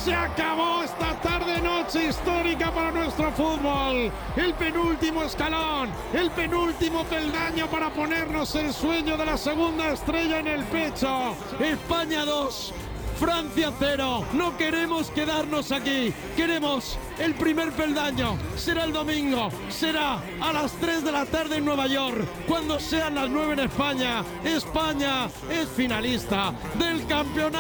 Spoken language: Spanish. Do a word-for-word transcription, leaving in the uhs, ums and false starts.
Se acabó esta tarde-noche histórica para nuestro fútbol. El penúltimo escalón, el penúltimo peldaño para ponernos el sueño de la segunda estrella en el pecho. España dos, Francia cero. No queremos quedarnos aquí. Queremos el primer peldaño. Será el domingo. Será a las tres de la tarde en Nueva York. Cuando sean las nueve en España. España es finalista del campeonato.